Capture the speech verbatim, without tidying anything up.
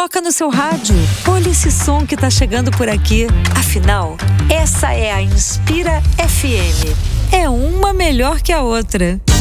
Coloca no seu rádio. Olha esse som que tá chegando por aqui. Afinal, essa é a Inspira F M. É uma melhor que a outra.